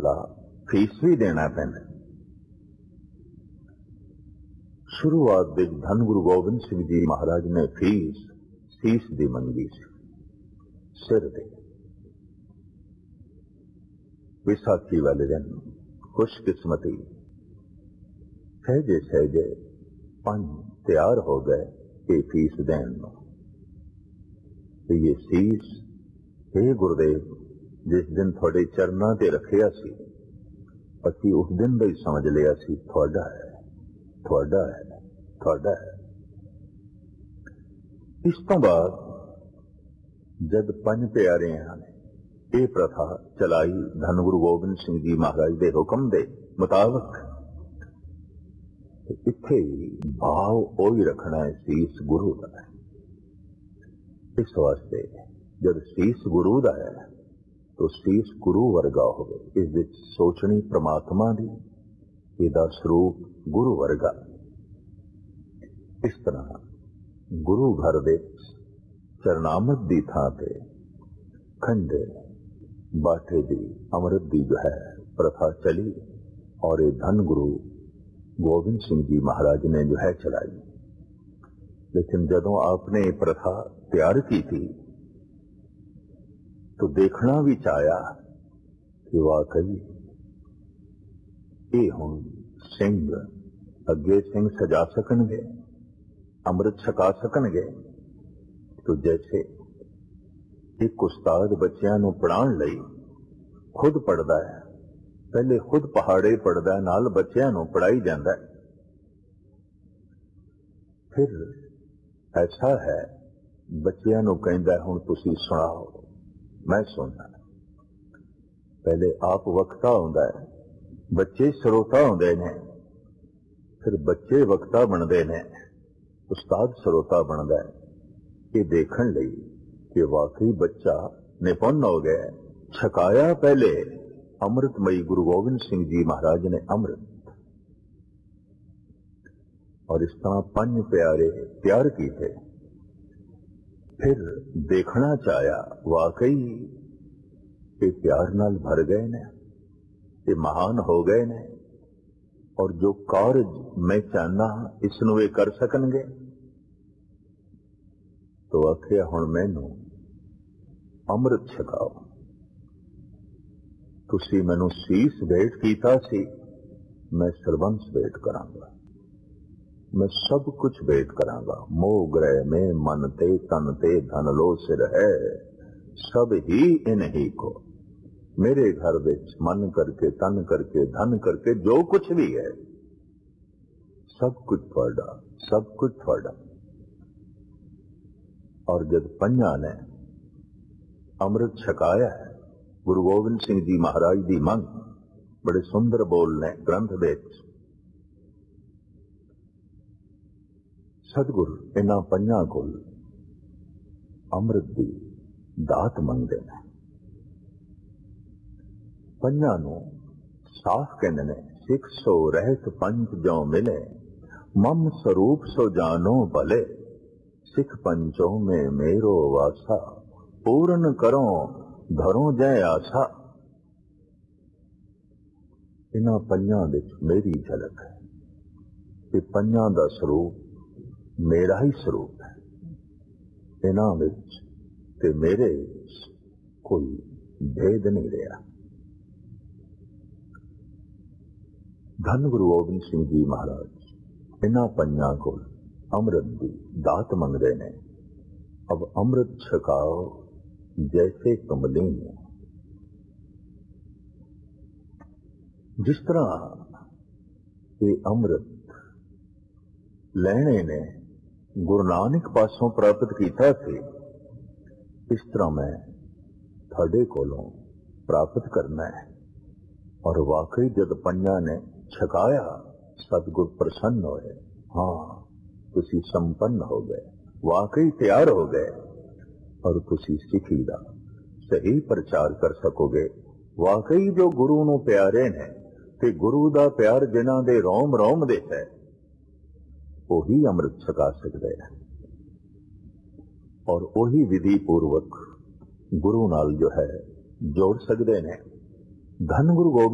ਦਾ fees ਵੀ ਦੇਣਾ ਪੈਂਦਾ। ਸ਼ੁਰੂਆਤ ਵਿੱਚ ਧੰਨ ਗੁਰੂ ਗੋਬਿੰਦ ਸਿੰਘ ਜੀ ਮਹਾਰਾਜ ਨੇ ਫੀਸ ਦੀ ਮੰਗੀ ਸੀ ਸਿਰ ਦੇ। ਵਿਸਾਖੀ ਵਾਲੇ ਦਿਨ ਖੁਸ਼ਕਿਸਮਤੀ ਸਹਿਜੇ ਪੰਜ ਤਿਆਰ ਹੋ ਗਏ ਇਹ ਫੀਸ ਦੇਣ ਨੂੰ। ਤੇ ਇਹ ਸੀਸ, हे ਗੁਰਦੇਵ, ਜਿਸ ਦਿਨ ਤੁਹਾਡੇ ਚਰਨਾਂ ਤੇ ਰੱਖਿਆ ਸੀ, ਅਸੀਂ ਉਸ ਦਿਨ ਦਾ ਹੀ ਸਮਝ ਲਿਆ ਸੀ ਤੁਹਾਡਾ ਹੈ, ਤੁਹਾਡਾ ਹੈ, ਤੁਹਾਡਾ ਹੈ। ਇਸ ਤੋਂ ਬਾਅਦ ਜਦ ਪੰਜ ਪਿਆਰਿਆਂ ਨੇ ਇਹ ਪ੍ਰਥਾ ਚਲਾਈ ਧੰਨ ਗੁਰੂ ਗੋਬਿੰਦ ਸਿੰਘ ਜੀ ਮਹਾਰਾਜ ਦੇ ਹੁਕਮ ਦੇ ਮੁਤਾਬਕ, ਇੱਥੇ ਭਾਵ ਉਹੀ ਰੱਖਣਾ ਹੈ ਸੀਸ ਗੁਰੂ ਦਾ ਹੈ। ਇਸ ਵਾਸਤੇ ਜਦ ਸੀਸ ਗੁਰੂ ਦਾ ਹੈ ਤਾਂ ਸੀਸ ਗੁਰੂ ਵਰਗਾ ਹੋਵੇ, ਇਸ ਵਿੱਚ ਸੋਚਣੀ ਪ੍ਰਮਾਤਮਾ ਦੀ, ਇਹਦਾ ਸਰੂਪ ਗੁਰੂ ਵਰਗਾ। ਇਸ ਤਰ੍ਹਾਂ ਗੁਰੂ ਘਰ ਦੇ ਚਰਨਾਮਤ ਦੀ ਥਾਂ ਤੇ ਖੰਡੇ ਬਾਟੇ ਦੀ ਅੰਮ੍ਰਿਤ ਦੀ ਜੋ ਹੈ ਪ੍ਰਥਾ ਚਲੀ ਔਰ ਇਹ ਧੰਨ ਗੁਰੂ ਗੋਬਿੰਦ ਸਿੰਘ ਜੀ ਮਹਾਰਾਜ ਨੇ ਜੋ ਹੈ ਚਲਾਈ। ਲੇਕਿਨ ਜਦੋਂ ਆਪਨੇ ਇਹ ਪ੍ਰਥਾ ਤਿਆਰ ਕੀਤੀ तो देखना भी चाया कि वाकई ये हुण सिंह अगे सिंह सजा सकणगे, अमृत छका सकणगे। तो जैसे एक उस्ताद बच्चों नूं पढ़ाउण लई खुद पढ़दा है, पहले खुद पहाड़े पढ़दा है, नाल बच्चों नूं पढ़ाई जांदा है। फिर ऐसा है बच्चों नूं कहंदा हुण तुसीं सुणाओ, मैं सुनना। पहले आप वक्ता होंदा है, बच्चे श्रोता होंदे ने, फिर बच्चे वक्ता बनते हैं, उस्ताद श्रोता बनता है। ये देखने लई कि वाकई बच्चा निपुण हो गया। छकाया पहले अमृतमयी गुरु गोबिंद सिंह जी महाराज ने अमृत, और इस तरह पंज प्यारे तैयार किए। फिर देखना चाया वाकई ये प्यार नाल भर गए ने, ये महान हो गए ने, और जो कार्य मैं चाहना इसनूं ये कर सकणगे। तो आखिया हुण मैनू अमृत छकाओ। तुसी मैनू सीस भेंट कीता सी, मैं सरबंस भेंट करांगा, मैं सब कुछ भेंट करांगा। मोह ग्रह में मन ते तन ते धन लो सिर है, सब ही इन्हीं को। मेरे घर विच मन करके तन करके धन करके जो कुछ भी है सब कुछ थोड़ा, सब कुछ थोड़ा। और जब पंजा ने अमृत छकाया है, गुरु गोबिंद सिंह जी महाराज की मंग बड़े सुंदर बोल ने ग्रंथ दे। सतगुरु इन्हां पंजां कोल अमृत की दात मंगदे ने। पंजां नूं साफ कहंदे ने, सिख सो रहत पंच जो मिले, मम स्वरूप सो जानो भले। सिख पंचों में मेरो वासा, पूर्ण करो धरो जय आसा। इन्हां पंजां विच मेरी झलक है। ये पंजां दा स्वरूप मेरा ही स्वरूप है। इन्हां विच ते मेरे कोई भेद नहीं रहा। धन गुरु गोबिंद सिंह जी महाराज इन्हां पंजां कोल अमृत की दात मंगदे ने। अब अमृत छकाओ जैसे कमलीन। जिस तरह ये अमृत लैणे ने गुरु नानक पासों प्राप्त किया थे, इस तरह मैं थाडे कोलों प्राप्त करना है। और वाकई जब पंजा ने छकाया सतगुर प्रसन्न होए। हाँ, तुसी संपन्न हो गए, वाकई तैयार हो गए, और तुसी सिखी दा सही प्रचार कर सकोगे। वाकई जो गुरु नूं प्यारे ने ते गुरु दा प्यार जिन्हां दे रोम रोम दे है, वही अमृत छका सकते हैं, और वही विधि पूर्वक गुरु नाल जो है जोड़ सकते हैं। धन गुरु गोबिंद